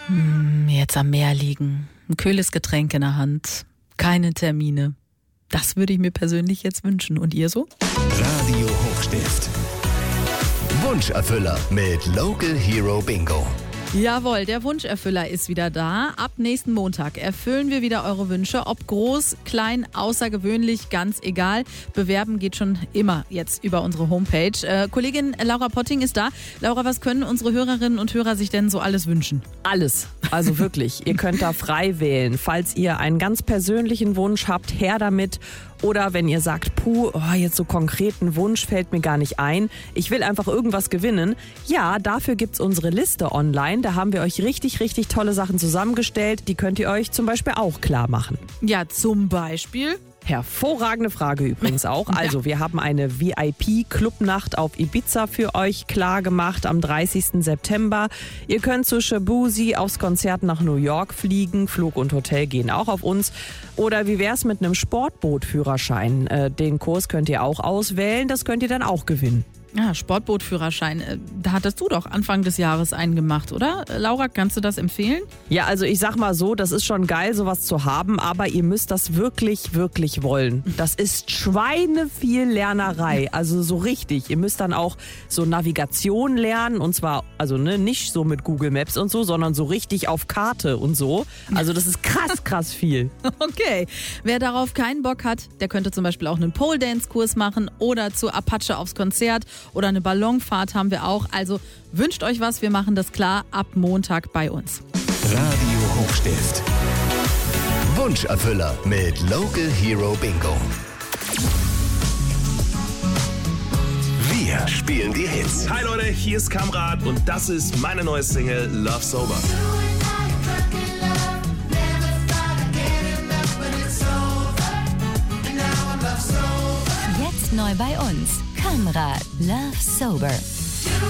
Jetzt am Meer liegen, ein kühles Getränk in der Hand, keine Termine. Das würde ich mir persönlich jetzt wünschen. Und ihr so? Radio Hochstift. Wunscherfüller mit Local Hero Bingo. Jawohl, der Wunscherfüller ist wieder da. Ab nächsten Montag erfüllen wir wieder eure Wünsche. Ob groß, klein, außergewöhnlich, ganz egal. Bewerben geht schon immer jetzt über unsere Homepage. Kollegin Laura Potting ist da. Laura, was können unsere Hörerinnen und Hörer sich denn so alles wünschen? Alles, also wirklich. Ihr könnt da frei wählen. Falls ihr einen ganz persönlichen Wunsch habt, her damit. Oder wenn ihr sagt, jetzt so konkreten Wunsch fällt mir gar nicht ein. Ich will einfach irgendwas gewinnen. Ja, dafür gibt's unsere Liste online. Da haben wir euch richtig, richtig tolle Sachen zusammengestellt. Die könnt ihr euch zum Beispiel auch klar machen. Ja, zum Beispiel? Hervorragende Frage übrigens auch. Also wir haben eine VIP-Clubnacht auf Ibiza für euch klar gemacht am 30. September. Ihr könnt zu Shabuzi aufs Konzert nach New York fliegen. Flug und Hotel gehen auch auf uns. Oder wie wär's mit einem Sportbootführerschein? Den Kurs könnt ihr auch auswählen. Das könnt ihr dann auch gewinnen. Ja, Sportbootführerschein. Da hattest du doch Anfang des Jahres einen gemacht, oder? Laura, kannst du das empfehlen? Ja, also ich sag mal so, das ist schon geil, sowas zu haben, aber ihr müsst das wirklich, wirklich wollen. Das ist schweineviel Lernerei, also so richtig. Ihr müsst dann auch so Navigation lernen und zwar, also nicht so mit Google Maps und so, sondern so richtig auf Karte und so. Also das ist krass viel. Okay, wer darauf keinen Bock hat, der könnte zum Beispiel auch einen Pole-Dance-Kurs machen oder zu Apache aufs Konzert. Oder eine Ballonfahrt haben wir auch. Also wünscht euch was, wir machen das klar ab Montag bei uns. Radio Hochstift. Wunscherfüller mit Local Hero Bingo. Wir spielen die Hits. Hi Leute, hier ist Kamrat und das ist meine neue Single Love Sober. Jetzt neu bei uns. Kamrat, Love Sober.